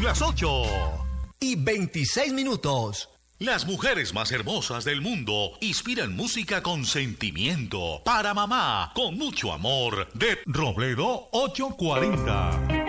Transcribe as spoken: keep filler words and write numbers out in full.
las ocho y veintiséis minutos. Las mujeres más hermosas del mundo inspiran música con sentimiento. Para mamá, con mucho amor, de Robledo ochocientos cuarenta.